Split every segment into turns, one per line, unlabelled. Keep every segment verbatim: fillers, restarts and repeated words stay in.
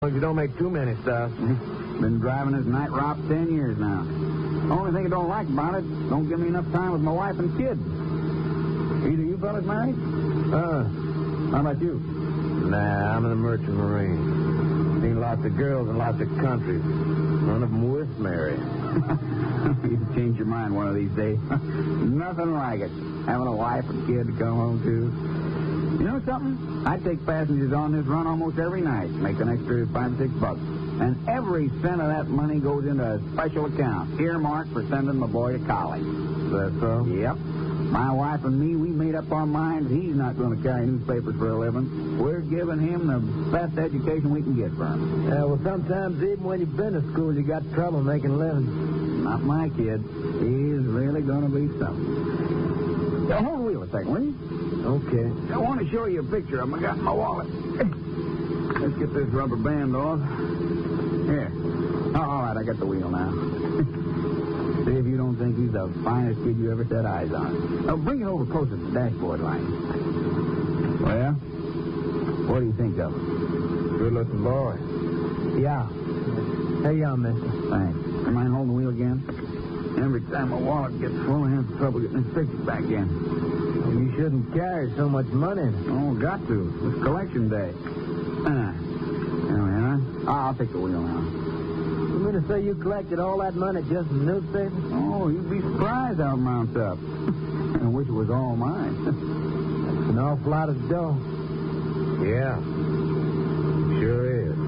You don't make too many stops.
Been driving this night route ten years now. Only thing I don't like about it, don't give me enough time with my wife and kids. Either you fellas married?
Uh,
How about you?
nah, I'm in the Merchant Marine. Seen lots of girls in lots of countries. None of them worth marrying.
You change your mind one of these days. Nothing like it. Having a wife and kid to come home to. You know something? I take passengers on this run almost every night, make an extra five or six bucks. And every cent of that money goes into a special account, earmarked for sending my boy to college.
Is that so?
Yep. My wife and me, we made up our minds he's not going to carry newspapers for a living. We're giving him the best education we can get for him.
Yeah, well, sometimes even when you've been to school, you got trouble making a living.
Not my kid. He's really going to be something. So hold the wheel a second, will you?
Okay.
I want to show you a picture of him. I got in my wallet. Let's get this rubber band off. Here. Oh, all right, I got the wheel now. See if you don't think he's the finest kid you ever set eyes on. Oh, bring it over closer to the dashboard line. Well, what do you think of him?
Good-looking boy. Yeah. Hey, yeah, mister.
Thanks. You mind holding the wheel again? Every time my wallet gets full, I have trouble getting this picture back in.
You shouldn't carry so much money.
Oh, got to. It's collection day. Ah. There we are. I'll take the wheel now.
You mean to say you collected all that money just in newspapers?
Oh, you'd be surprised how it mounts up. I wish it was all mine.
That's an awful lot of dough. Yeah. Sure is.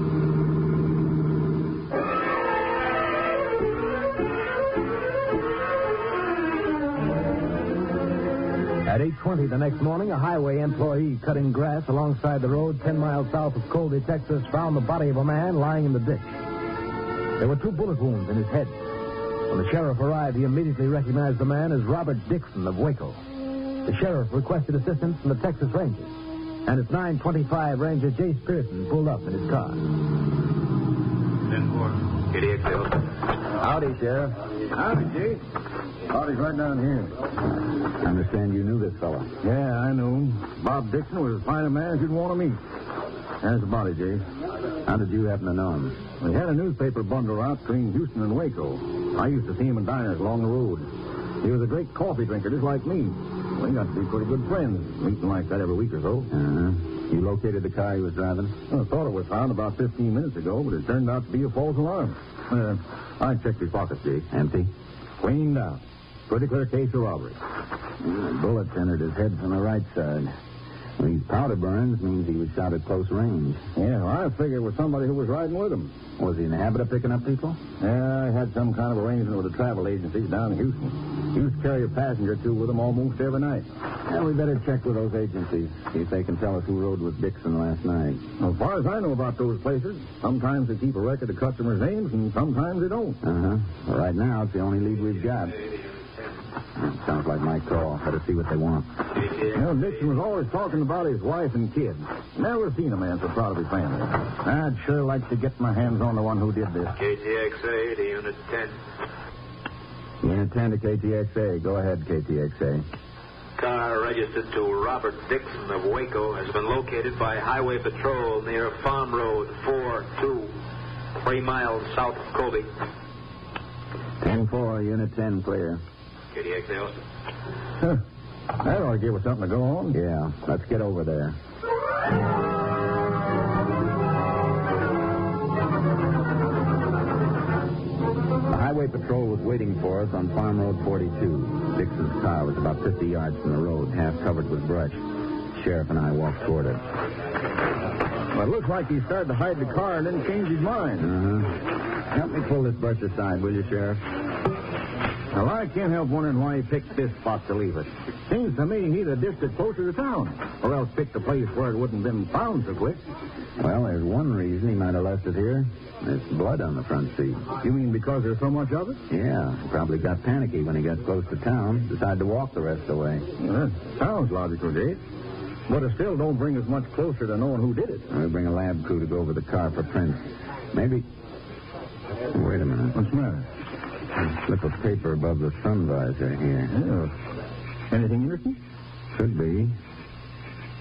At eight twenty the next morning, a highway employee cutting grass alongside the road ten miles south of Colby, Texas, found the body of a man lying in the ditch. There were two bullet wounds in his head. When the sheriff arrived, he immediately recognized the man as Robert Dixon of Waco. The sheriff requested assistance from the Texas Rangers. And at nine twenty-five, Ranger Jace Pearson pulled up in his car.
ten four. K D X A.
Howdy, Sheriff.
Howdy, Jace. Body's right down here.
I understand you knew this fella.
Yeah, I know. Bob Dixon was as fine a man as you'd want to meet. There's the body, Jace.
How did you happen to know him?
We had a newspaper bundle out between Houston and Waco. I used to see him in diners along the road. He was a great coffee drinker, just like me. We got to be pretty good friends, meeting like that every week or so.
Uh-huh. You located the car he was driving?
Well, I thought it was found about fifteen minutes ago, but it turned out to be a false alarm. Uh, I checked his pockets, Jace.
Empty?
Cleaned out. Pretty clear case of robbery.
The bullet entered his head from the right side. These powder burns means he was shot at close range.
Yeah, well, I figured it was somebody who was riding with him.
Was he in the habit of picking up people?
Yeah, I had some kind of arrangement with the travel agencies down in Houston. He used to carry a passenger or two with him almost every night.
Yeah, we better check with those agencies, see if they can tell us who rode with Dixon last night.
As far as I know about those places, sometimes they keep a record of customers' names, and sometimes they don't.
Uh-huh. Well, right now, it's the only lead we've got. Sounds like my call. Better see what they want.
You know, Dixon was always talking about his wife and kids. Never seen a man so proud of his family. I'd sure like to get my hands on the one who did this.
K T X A to Unit ten.
Unit ten to K T X A. Go ahead, K T X A.
Car registered to Robert Dixon of Waco has been located by Highway Patrol near Farm Road four two, three miles south of Colby.
ten four, Unit ten, clear.
K D X A, Austin.
Huh. That ought to give us something to go on.
Yeah, let's get over there. The highway patrol was waiting for us on Farm Road forty-two. Dixon's car was about fifty yards from the road, half covered with brush. Sheriff and I walked toward it.
Well, it looks like he started to hide the car and then changed his mind.
Uh-huh. Help me pull this brush aside, will you, Sheriff?
Well, I can't help wondering why he picked this spot to leave it. Seems to me he'd have dished it closer to town, or else picked a place where it wouldn't have been found so quick.
Well, there's one reason he might have left it here. There's blood on the front seat.
You mean because there's so much of it?
Yeah, he probably got panicky when he got close to town, decided to walk the rest of the way.
Well, that sounds logical, Dave. But it still don't bring us much closer to knowing who did it.
We'll bring a lab crew to go over the car for prints. Maybe... Wait a minute.
What's the matter?
A slip of paper above the sun visor here.
Yeah. Anything interesting?
Should be.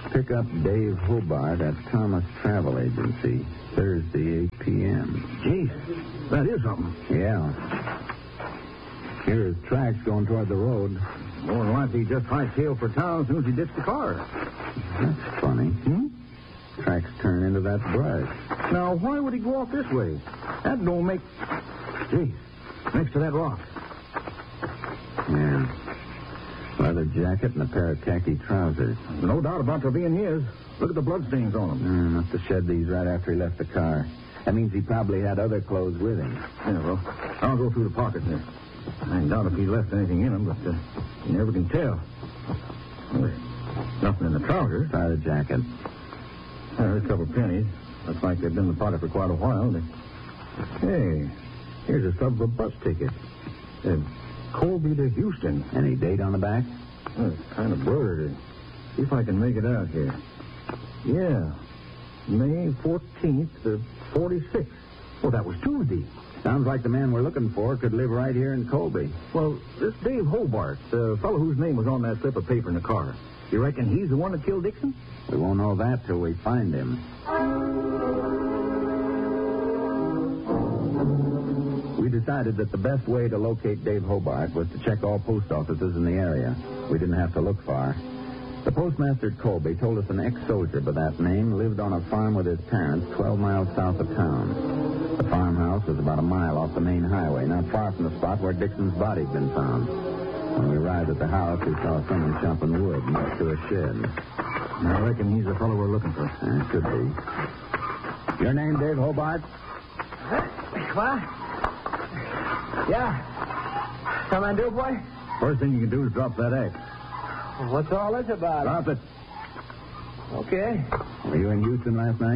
Pick up Dave Hobart at Thomas Travel Agency, Thursday, eight p.m.
Jeez, that is something.
Yeah. Here is tracks going toward the road.
More than likely he just hightailed for town as soon as he ditched the car.
That's funny.
Hmm?
Tracks turn into that brush.
Now, why would he go off this way? That don't make... Gee, next to that rock.
Yeah. Leather jacket and a pair of khaki trousers.
No doubt about there being his. Look at the bloodstains on them.
Mm, must have shed these right after he left the car. That means he probably had other clothes with him.
Yeah, well, I'll go through the pockets here. I doubt if he left anything in them, but uh, you never can tell. Well, there's nothing in the trousers.
Try the jacket.
Uh, there's a couple of pennies. Looks like they've been in the pocket for quite a while. They... Hey, here's a stub of a bus ticket. Uh, Colby to Houston.
Any date on the back?
Oh, it's kind of blurred. See if I can make it out here. Yeah. May fourteenth of forty-six. Well, that was Tuesday.
Sounds like the man we're looking for could live right here in Colby.
Well, this Dave Hobart, the fellow whose name was on that slip of paper in the car, you reckon he's the one that killed Dixon?
We won't know that till we find him. We decided that the best way to locate Dave Hobart was to check all post offices in the area. We didn't have to look far. The postmaster at Colby told us an ex-soldier by that name lived on a farm with his parents twelve miles south of town. The farmhouse was about a mile off the main highway, not far from the spot where Dixon's body had been found. When we arrived at the house, we saw someone chopping wood next to a shed.
I reckon he's the fellow we're looking for.
Uh, could be. Your name, Dave Hobart?
What? Yeah. Come on, do, boy?
First thing you can do is drop that axe.
What's all this about?
Drop it.
Okay.
Were you in Houston last night?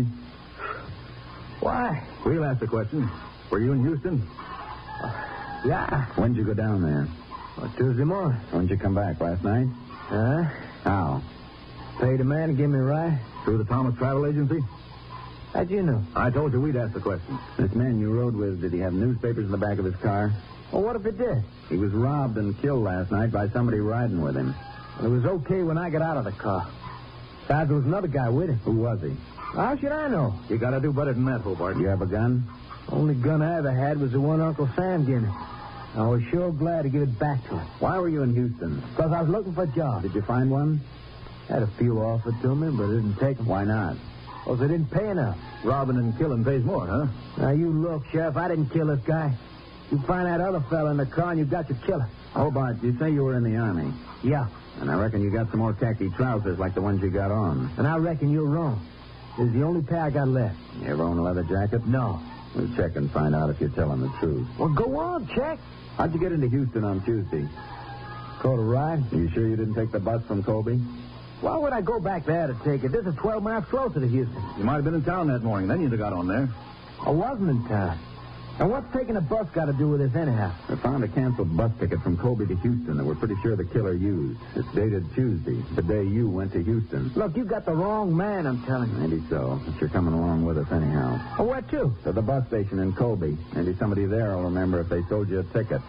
Why?
We'll ask the question. Were you in Houston?
Uh, yeah.
When'd you go down there?
Well, Tuesday morning.
When'd you come back? Last night?
Huh?
How?
Paid a man to give me a ride.
Through the Thomas Travel Agency?
How'd you know?
I told you we'd ask the question.
This man you rode with, did he have newspapers in the back of his car?
Well, what if it did?
He was robbed and killed last night by somebody riding with him.
It was okay when I got out of the car. Besides, there was another guy with him.
Who was he?
How should I know?
You gotta do better than that, Hobart.
You have a gun?
Only gun I ever had was the one Uncle Sam gave me. I was sure glad to give it back to him.
Why were you in Houston?
Because I was looking for a job.
Did you find one?
Had a few offered to me, but I didn't take them.
Why not?
Because they didn't pay enough.
Robbing and killing pays more, huh?
Now, you look, Sheriff. I didn't kill this guy. You find that other fella in the car and you got your killer.
Hobart, you say you were in the Army.
Yeah.
And I reckon you got some more khaki trousers like the ones you got on.
And I reckon you're wrong. This is the only pair I got left.
You ever own a leather jacket?
No.
We'll check and find out if you're telling the truth.
Well, go on, check.
How'd you get into Houston on Tuesday?
Caught a ride.
Are you sure you didn't take the bus from Colby?
Why would I go back there to take it? This is twelve miles closer to Houston.
You might have been in town that morning. Then you'd have got on there.
I wasn't in town. And what's taking a bus got to do with this anyhow?
We found a canceled bus ticket from Colby to Houston that we're pretty sure the killer used. It's dated Tuesday, the day you went to Houston.
Look, you got the wrong man, I'm telling you.
Maybe so, but you're coming along with us anyhow.
Oh, where to?
To the bus station in Colby. Maybe somebody there will remember if they sold you a ticket.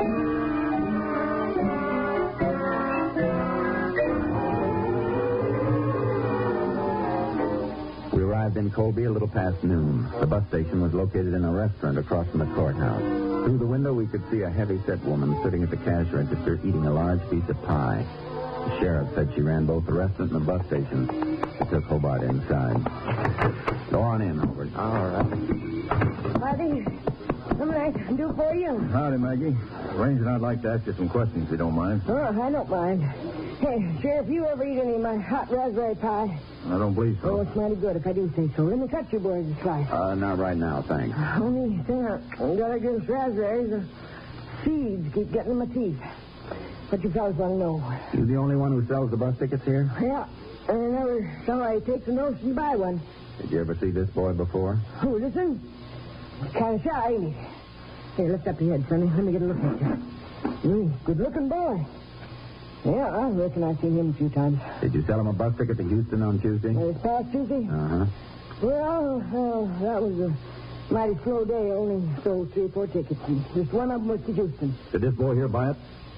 We arrived in Colby a little past noon. The bus station was located in a restaurant across from the courthouse. Through the window, we could see a heavy-set woman sitting at the cash register eating a large piece of pie. The sheriff said she ran both the restaurant and the bus station. She took Hobart inside. Go on in, Hobart.
All right.
Buddy, something I can do for you.
Howdy, Maggie. Ranger and I'd like to ask you some questions, if you don't mind.
Oh, I don't mind. Hey, Sheriff, you ever eat any of my hot raspberry pie?
I don't believe so.
Oh, it's mighty good if I do say so. Let me cut your boys a slice.
Uh, not right now, thanks.
Only thing I got against raspberries, the seeds keep getting in my teeth. What you fellas want to know?
You the only one who sells the bus tickets here?
Yeah, and I never saw I take the notion to buy one.
Did you ever see this boy before?
Who, this one? Kind of shy, ain't he? Here, lift up your head, Sonny. Let me get a look at you. Mm, good-looking boy. Yeah, I reckon I've seen him a few times.
Did you sell him a bus ticket to Houston on Tuesday?
Uh, this past Tuesday?
Uh-huh.
Well, uh, that was a mighty slow day. Only sold three or four tickets. And just one of them was to Houston.
Did this boy here buy it?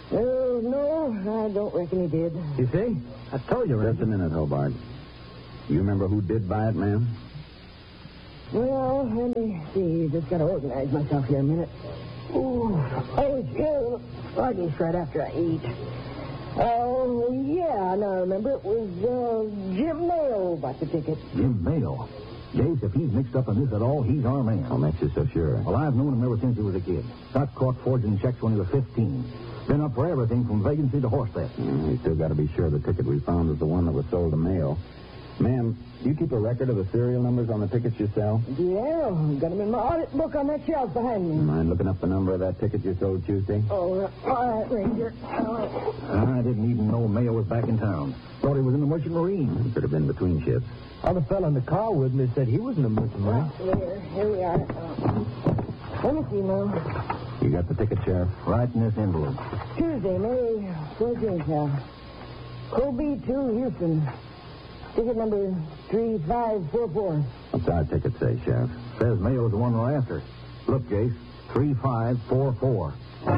Oh, no, I don't reckon he did.
You see? I told you,
Just a minute, Hobart. You remember who did buy it, ma'am?
Well, let me see. Just got to organize myself here a minute. Ooh, oh, yeah. I just right after I eat. Oh, yeah, now I remember it was uh, Jim Mayo bought the ticket.
Jim Mayo? Jace, if he's mixed up in this at all, he's our man.
What makes you so sure?
Well, I've known him ever since he was a kid. Got caught forging checks when he was fifteen. Been up for everything from vacancy to horse theft.
Mm, you still got to be sure the ticket we found was the one that was sold to Mayo. Ma'am, do you keep a record of the serial numbers on the tickets you sell?
Yeah, got them in my audit book on that shelf behind me.
Mind looking up the number of that ticket you sold Tuesday?
Oh, uh, all right, Ranger. All right.
I didn't even know Mayo was back in town. Thought he was in the Merchant Marine.
He could have been between ships.
Other fellow in the car with me said he was in a merchant marine.
There, here we are. Uh, let me see now.
You got the ticket, Sheriff?
Right in this envelope.
Tuesday, May fourteenth. Uh, Kobe to Houston. Ticket number three five four four.
What's our ticket say, Sheriff?
Says Mayo's the one we're after. Look, Jace, three five four four.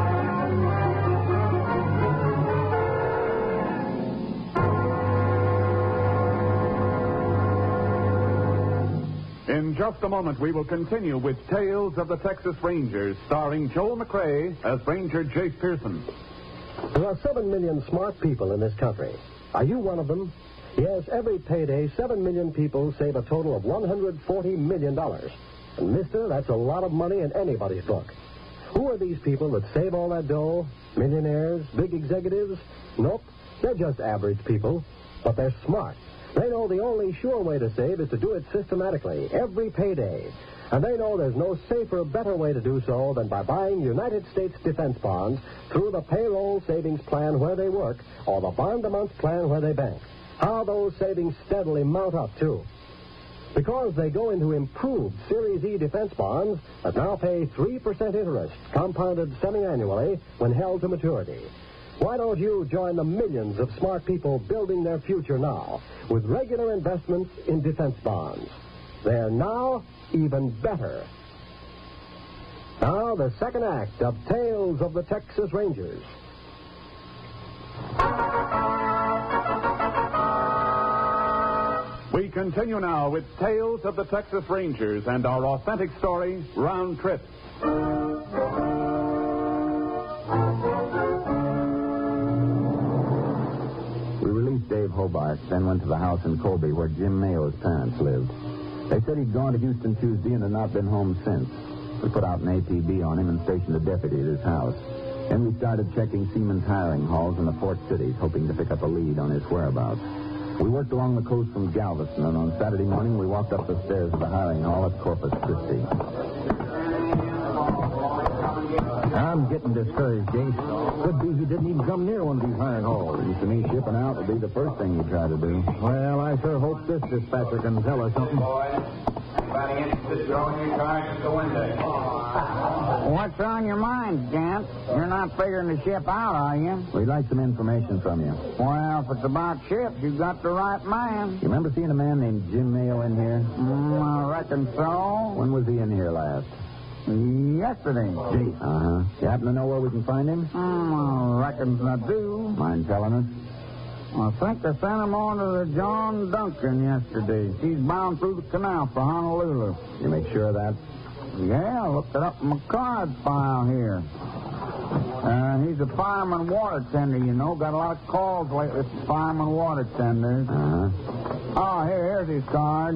In just a moment, we will continue with Tales of the Texas Rangers, starring Joel McRae as Ranger Jace Pearson.
There are seven million smart people in this country. Are you one of them? Yes, every payday, seven million people save a total of one hundred forty million dollars. And, mister, that's a lot of money in anybody's book. Who are these people that save all that dough? Millionaires? Big executives? Nope. They're just average people. But they're smart. They know the only sure way to save is to do it systematically, every payday. And they know there's no safer, better way to do so than by buying United States defense bonds through the payroll savings plan where they work or the bond-a-month plan where they bank. How those savings steadily mount up, too. Because they go into improved Series E defense bonds that now pay three percent interest, compounded semi-annually when held to maturity. Why don't you join the millions of smart people building their future now with regular investments in defense bonds? They're now even better. Now, the second act of Tales of the Texas Rangers.
We continue now with Tales of the Texas Rangers and our authentic story, Round Trip.
We released Dave Hobart, then went to the house in Colby where Jim Mayo's parents lived. They said he'd gone to Houston Tuesday and had not been home since. We put out an A P B on him and stationed a deputy at his house. Then we started checking Seaman's hiring halls in the port cities, hoping to pick up a lead on his whereabouts. We worked along the coast from Galveston, and on Saturday morning we walked up the stairs of the hiring hall at Corpus Christi.
I'm getting discouraged, Jace. Could be he didn't even come near one of these hiring halls.
Seems to me shipping out would be the first thing you try to do.
Well, I sure hope this dispatcher can tell us something.
Anybody interested in throwing your cards at the window?
What's on your mind, Gant? You're not figuring to ship out, are you? We'd like some information from you. Well, if it's about ships, you got the right man. You remember seeing a man named Jim Mayo in here? Mm, I reckon so. When was he in here last? Yesterday. Gee. Uh-huh. You happen to know where we can find him? Mm, I reckon I do. Mind telling us? I think they sent him on to the John Duncan yesterday. He's bound through the canal for Honolulu. You make sure of that? Yeah, I looked it up in my card file here. Uh, he's a fireman water tender, you know. Got a lot of calls lately for fireman water tenders. Uh-huh. Oh, here, here's his card.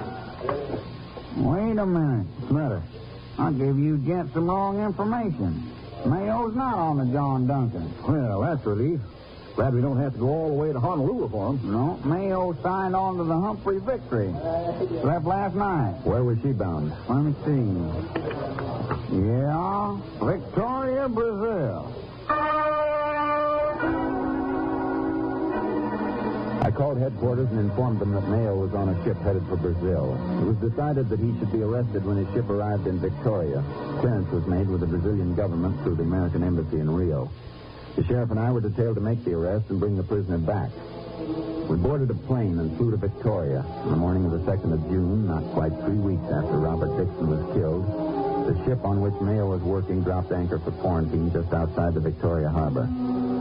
Wait a minute. What's the matter? I gave you gents some wrong information. Mayo's not on the John Duncan.
Well, that's relief. Glad we don't have to go all the way to Honolulu for him.
No, Mayo signed on to the Humphrey Victory. Left last night. Where was she bound? Let me see. Yeah, Victoria, Brazil. I called headquarters and informed them that Mayo was on a ship headed for Brazil. It was decided that he should be arrested when his ship arrived in Victoria. Clearance was made with the Brazilian government through the American Embassy in Rio. The sheriff and I were detailed to make the arrest and bring the prisoner back. We boarded a plane and flew to Victoria. On the morning of the second of June, not quite three weeks after Robert Dixon was killed, the ship on which Mayo was working dropped anchor for quarantine just outside the Victoria harbor.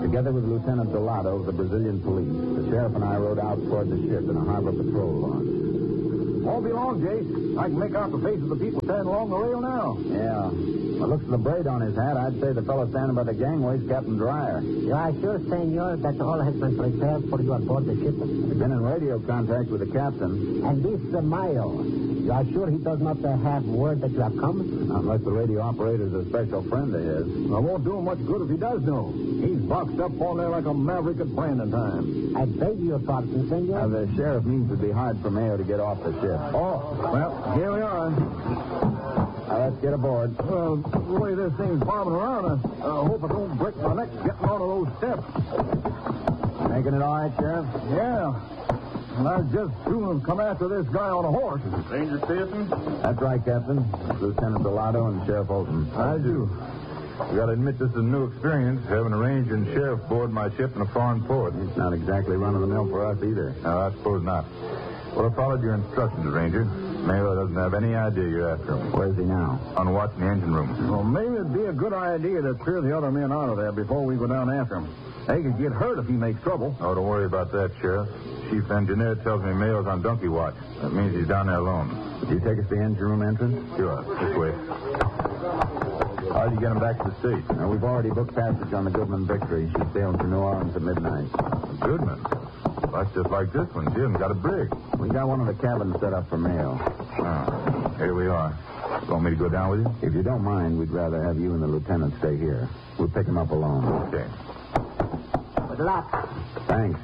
Together with Lieutenant Delado of the Brazilian police, the sheriff and I rode out toward the ship in a harbor patrol launch.
Won't be long, Jace. I can make out the faces of the people standing along the rail now.
Yeah. By the looks of the braid on his hat, I'd say the fellow standing by the gangway is Captain Dreyer.
You are sure, senor, that all has been prepared for you aboard the ship?
I've been in radio contact with the captain.
And this uh, Mayo, you are sure he does not uh, have word that you have come?
Not unless the radio operator's a special friend of his.
I won't do him much good if he does know. He's boxed up on there like a maverick at Brandon time.
I beg your pardon, senor.
Now, the sheriff means it'd be hard for Mayo to get off the ship.
Oh, well, here we are.
Now, let's get aboard.
Well, the way this thing's bobbing around, I, I hope I don't break my neck getting onto those steps.
Making it all right, Sheriff?
Yeah. And I just soon come after this guy on a horse.
Ranger Pearson?
That's right, Captain. Lieutenant Delado and Sheriff Olson.
I do.
You got to admit this is a new experience, having a ranger and sheriff board my ship in a foreign port.
It's not exactly run-of-the-mill for us either.
No, I suppose not. Well, I followed your instructions, Ranger. Mayo doesn't have any idea you're after him.
Where's he now?
On watch in the engine room.
Well, maybe it'd be a good idea to clear the other men out of there before we go down after him. They could get hurt if he makes trouble.
Oh, don't worry about that, Sheriff. Chief engineer tells me Mayo's on donkey watch. That means he's down there alone.
Did you take us to the engine room entrance?
Sure. This way. How'd you get him back to the States?
Now, we've already booked passage on the Goodman Victory. She's sailing to New Orleans at midnight.
Goodman? That's just like this one. Jim got a brig.
We got one of the cabins set up for Mayo.
Oh, here we are. You want me to go down with you?
If you don't mind, we'd rather have you and the lieutenant stay here. We'll pick him up alone.
Okay.
Good luck.
Thanks.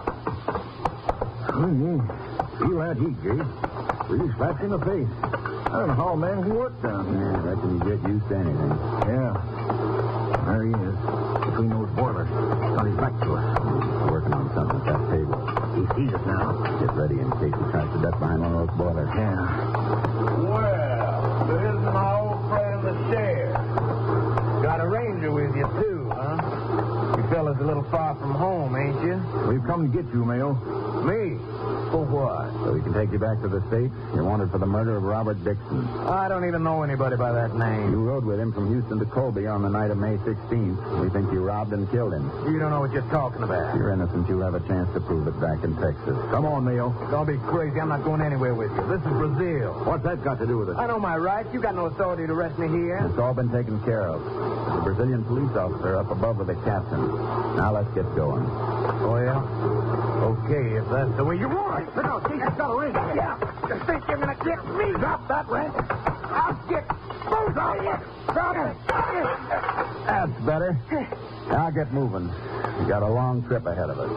Mm-hmm. Feel that heat, Jake. Really slapped in the face. I don't know how a man can work down here.
Yeah, I reckon you get used to anything.
Yeah. There he is. Between those boilers. Got his back to us.
He's working on something at that table.
He sees us now.
Get ready in case he tries to duck behind one of those boilers.
Yeah.
Well, there isn't my old friend the sheriff. Got a ranger with you, too, huh? You fellas a little far from home, ain't you?
We've come to get you, Mayo.
Me? For what?
So we can take you back to the States. You're wanted for the murder of Robert Dixon.
I don't even know anybody by that name.
You rode with him from Houston to Colby on the night of May sixteenth. We think you robbed and killed him.
You don't know what you're talking about.
If you're innocent, you'll have a chance to prove it back in Texas.
Come on, Mayo.
Don't be crazy. I'm not going anywhere with you. This is Brazil.
What's that got to do with it?
I know my rights. You got no authority to arrest me here.
It's all been taken care of. The Brazilian police officer up above with the captain. Now let's get going.
Oh, yeah? Okay, if that's the way you want it. Now, see, you've got a ring. Yeah. You think you're going to get me? Drop that ring. I'll get both of you. Drop it.
That's better. Now get moving. We got a long trip ahead of us.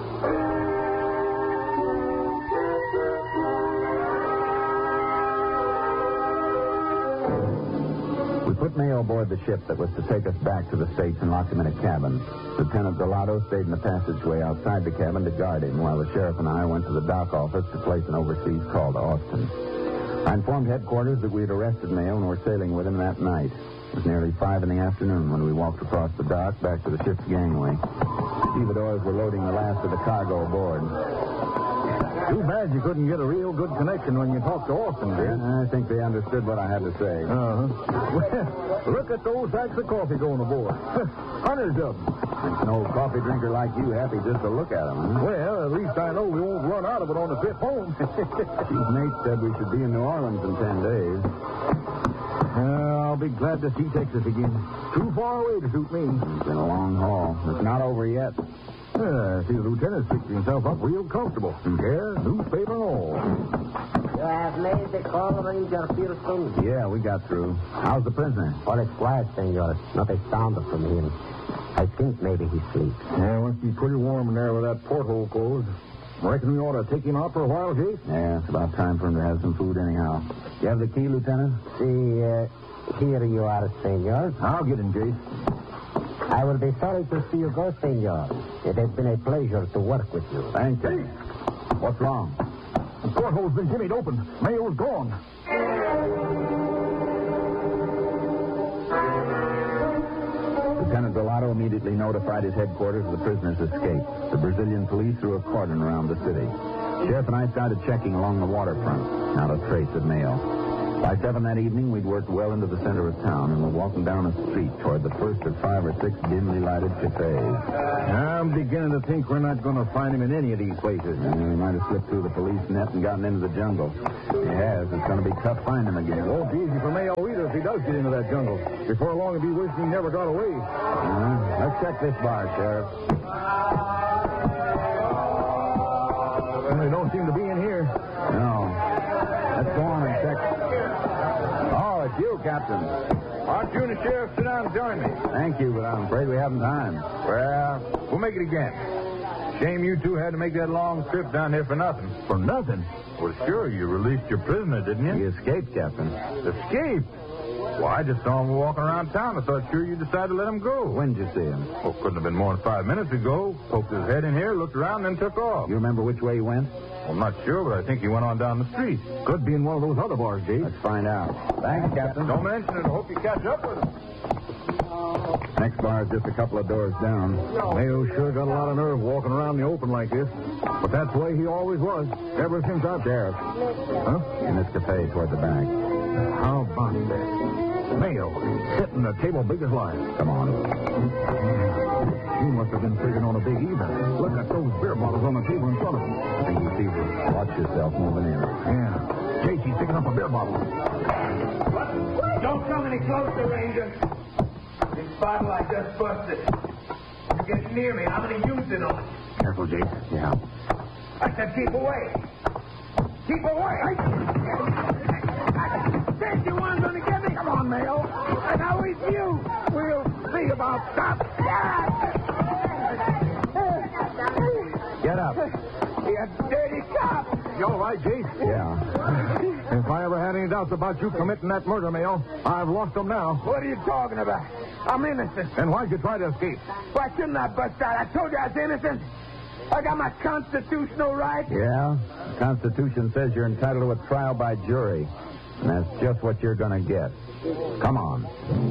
We put Mayo aboard the ship that was to take us back to the States and locked him in a cabin. Lieutenant Delado stayed in the passageway outside the cabin to guard him while the sheriff and I went to the dock office to place an overseas call to Austin. I informed headquarters that we had arrested Mayo and were sailing with him that night. It was nearly five in the afternoon when we walked across the dock back to the ship's gangway. Stevedores were loading the last of the cargo aboard.
Too bad you couldn't get a real good connection when you talked to Austin, dear.
I think they understood what I had to say.
Uh-huh. Well, look at those sacks of coffee going aboard. Hundreds of them.
Makes an old coffee drinker like you happy just to look at them, huh?
Well, at least I know we won't run out of it on the trip home.
Chief Nate said we should be in New Orleans in ten days.
Uh, I'll be glad to see Texas again. Too far away to suit me.
It's been a long haul. It's not over yet.
Uh, see, the lieutenant's fixing himself up real comfortable. Yeah, newspaper and all.
You have made the call, Ranger Pearson?
Yeah, we got through. How's the prisoner?
All is quiet, senor. Not a sound from him. I think maybe he sleeps.
Yeah, it must be pretty warm in there with that porthole closed. Reckon we ought to take him out for a while, Jake?
Yeah, it's about time for him to have some food anyhow. You have the key, Lieutenant?
See, uh, here you are, senor.
I'll get him, Jake.
I will be sorry to see you go, senor. It has been a pleasure to work with you.
Thank you. What's wrong?
The porthole's been jimmied open. Mayo's gone.
Lieutenant Delado immediately notified his headquarters of the prisoner's escape. The Brazilian police threw a cordon around the city. Sheriff and I started checking along the waterfront. Not a trace of Mayo. By seven that evening, we'd worked well into the center of town and were walking down a street toward the first of five or six dimly lighted cafes.
I'm beginning to think we're not going to find him in any of these places.
And he might have slipped through the police net and gotten into the jungle. If he has, it's going to be tough finding him again.
It won't be easy for Mayo either if he does get into that jungle. Before long, he'll be wishing he never got away.
Uh, let's check this bar, Sheriff.
Well, they don't seem to be in here.
No. Let's go on and check. Oh, it's you, Captain.
Aren't you and the sheriff sit down and join me?
Thank you, but I'm afraid we haven't time.
Well, we'll make it again. Shame you two had to make that long trip down here for nothing.
For nothing?
Well, sure, you released your prisoner, didn't you?
He escaped, Captain.
Escaped? Well, I just saw him walking around town. I thought sure you decided to let him go.
When'd you see him?
Well, couldn't have been more than five minutes ago. Poked his head in here, looked around, then took off.
You remember which way he went?
Well, I'm not sure, but I think he went on down the street.
Could be in one of those other bars, Jake.
Let's find out. Thanks, Captain.
Don't mention it. I hope you catch up with him.
Next bar is just a couple of doors down.
Mayo sure got a lot of nerve walking around in the open like this. But that's the way he always was, ever since I've...
Sheriff.
Huh?
In this cafe toward the back.
How about that? Mayo, sitting at a table big as life.
Come on.
He must have been figuring on a big even. Look at those beer bottles on the table in front of him.
I think he sees us. Watch yourself moving in.
Yeah. Casey's picking up a beer bottle.
Don't come any closer, Ranger. This bottle I just busted. You get near me, I'm going to use it on you.
Careful, Jake.
Yeah.
I said keep away. Keep away. I... Said you weren't going to get me. Come on, Mayo. And now it's you. We'll see about that.
Get up.
You dirty cop.
You all right, Jake?
Yeah.
If I ever had any doubts about you committing that murder, Mayo, I've lost them now.
What are you talking about? I'm innocent.
Then why'd you try to escape?
Why shouldn't I bust out? I told you I was innocent. I got my constitutional right.
Yeah? The Constitution says you're entitled to a trial by jury. And that's just what you're going to get. Come on.